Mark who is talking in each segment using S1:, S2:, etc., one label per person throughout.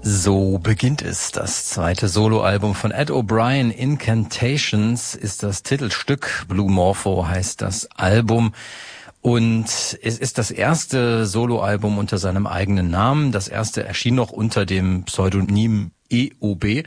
S1: So beginnt es. Das zweite Soloalbum von Ed O'Brien, Incantations, ist das Titelstück. Blue Morpho heißt das Album. Und es ist das erste Soloalbum unter seinem eigenen Namen. Das erste erschien noch unter dem Pseudonym EOB,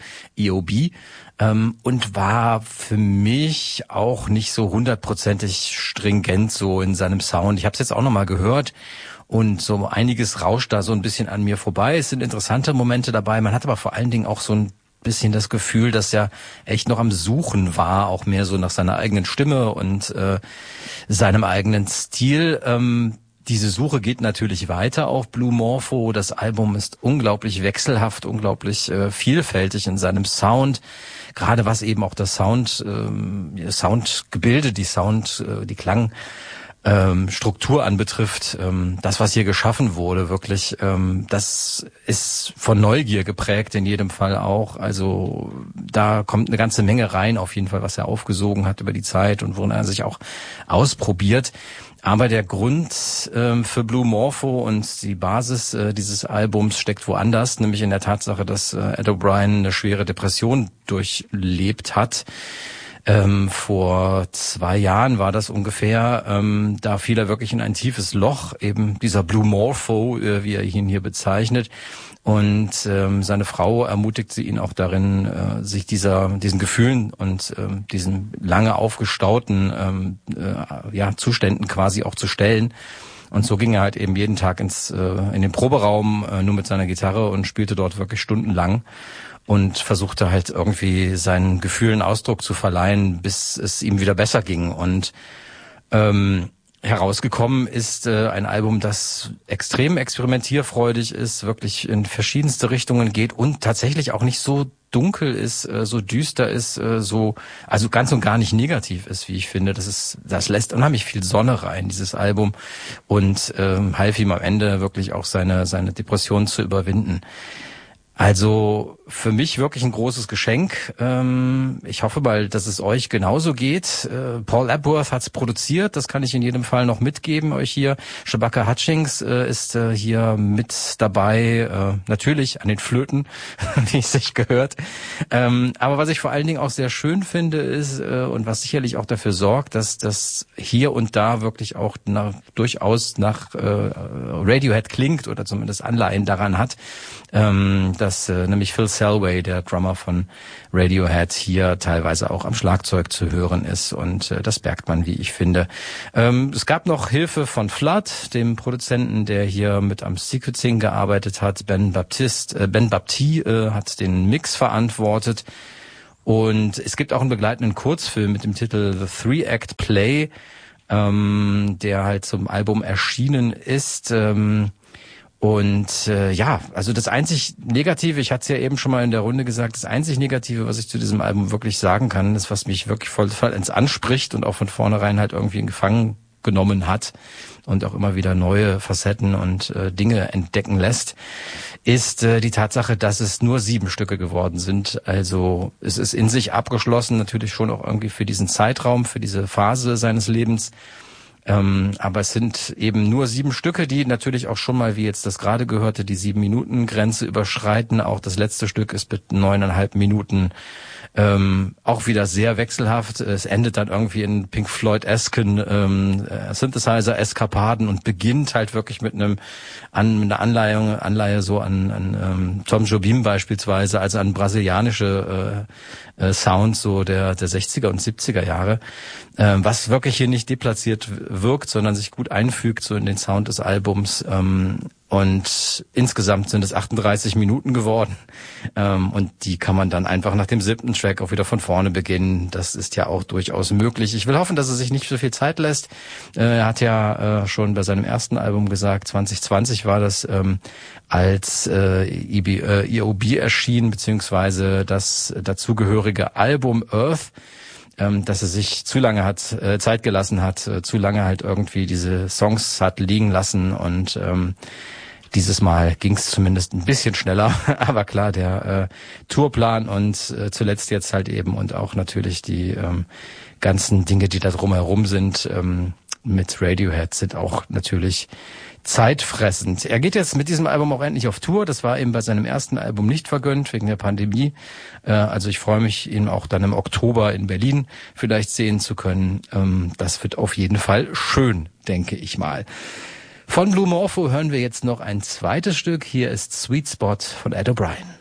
S1: und war für mich auch nicht so hundertprozentig stringent so in seinem Sound. Ich habe es jetzt auch nochmal gehört. Und so einiges rauscht da so ein bisschen an mir vorbei. Es sind interessante Momente dabei. Man hat aber vor allen Dingen auch so ein bisschen das Gefühl, dass er echt noch am Suchen war, auch mehr so nach seiner eigenen Stimme und seinem eigenen Stil. Diese Suche geht natürlich weiter auf Blue Morpho. Das Album ist unglaublich wechselhaft, unglaublich vielfältig in seinem Sound. Gerade was eben auch das Soundgebilde, die Klangstruktur anbetrifft, das, was hier geschaffen wurde, wirklich, das ist von Neugier geprägt in jedem Fall auch. Also da kommt eine ganze Menge rein, auf jeden Fall, was er aufgesogen hat über die Zeit und worin er sich auch ausprobiert. Aber der Grund für Blue Morpho und die Basis dieses Albums steckt woanders, nämlich in der Tatsache, dass Ed O'Brien eine schwere Depression durchlebt hat. Vor 2 Jahren war das ungefähr, da fiel er wirklich in ein tiefes Loch, eben dieser Blue Morpho, wie er ihn hier bezeichnet. Und seine Frau ermutigte ihn auch darin, sich diesen Gefühlen und diesen lange aufgestauten Zuständen quasi auch zu stellen. Und so ging er halt eben jeden Tag in den Proberaum nur mit seiner Gitarre und spielte dort wirklich stundenlang und versuchte halt irgendwie seinen Gefühlen Ausdruck zu verleihen, bis es ihm wieder besser ging. Und herausgekommen ist ein Album, das extrem experimentierfreudig ist, wirklich in verschiedenste Richtungen geht und tatsächlich auch nicht so dunkel ist, so düster ist, also ganz und gar nicht negativ ist, wie ich finde. Das lässt unheimlich viel Sonne rein, dieses Album, und half ihm am Ende wirklich auch seine Depression zu überwinden. Also für mich wirklich ein großes Geschenk. Ich hoffe mal, dass es euch genauso geht. Paul Epworth hat's produziert, das kann ich in jedem Fall noch mitgeben euch hier. Shabaka Hutchings ist hier mit dabei, natürlich an den Flöten, wie es sich gehört. Aber was ich vor allen Dingen auch sehr schön finde ist, und was sicherlich auch dafür sorgt, dass das hier und da wirklich auch durchaus nach Radiohead klingt oder zumindest Anleihen daran hat, dass nämlich Phil Selway, der Drummer von Radiohead, hier teilweise auch am Schlagzeug zu hören ist, und das merkt man, wie ich finde. Es gab noch Hilfe von Flood, dem Produzenten, der hier mit am Sequencing gearbeitet hat. Ben Baptiste hat den Mix verantwortet, und es gibt auch einen begleitenden Kurzfilm mit dem Titel The Three-Act Play, der halt zum Album erschienen ist. Also das einzig Negative, ich hatte es ja eben schon mal in der Runde gesagt, das einzig Negative, was ich zu diesem Album wirklich sagen kann, ist, was mich wirklich vollends anspricht und auch von vornherein halt irgendwie in Gefangen genommen hat und auch immer wieder neue Facetten und Dinge entdecken lässt, ist die Tatsache, dass es nur 7 Stücke geworden sind. Also es ist in sich abgeschlossen, natürlich schon auch irgendwie für diesen Zeitraum, für diese Phase seines Lebens. Aber es sind eben nur 7 Stücke, die natürlich auch schon mal, wie jetzt das gerade gehörte, die 7-Minuten-Grenze überschreiten. Auch das letzte Stück ist mit 9,5 Minuten auch wieder sehr wechselhaft. Es endet dann irgendwie in Pink Floyd-esken Synthesizer-Eskapaden und beginnt halt wirklich mit einer Anleihe so an Tom Jobim beispielsweise, also an brasilianische Sounds so der 60er und 70er Jahre, was wirklich hier nicht deplatziert wirkt, sondern sich gut einfügt so in den Sound des Albums. Und insgesamt sind es 38 Minuten geworden. Und die kann man dann einfach nach dem 7. Track auch wieder von vorne beginnen. Das ist ja auch durchaus möglich. Ich will hoffen, dass er sich nicht so viel Zeit lässt. Er hat ja schon bei seinem ersten Album gesagt, 2020 war das, als EOB erschien, beziehungsweise das dazugehörige Album Earth, dass er sich zu lange Zeit gelassen hat, zu lange halt irgendwie diese Songs hat liegen lassen, und dieses Mal ging es zumindest ein bisschen schneller, aber klar, der Tourplan und zuletzt jetzt halt eben und auch natürlich die ganzen Dinge, die da drumherum sind, mit Radiohead sind auch natürlich zeitfressend. Er geht jetzt mit diesem Album auch endlich auf Tour. Das war eben bei seinem ersten Album nicht vergönnt, wegen der Pandemie. Also ich freue mich, ihn auch dann im Oktober in Berlin vielleicht sehen zu können. Das wird auf jeden Fall schön, denke ich mal. Von Blue Morpho hören wir jetzt noch ein zweites Stück. Hier ist Sweet Spot von Ed O'Brien.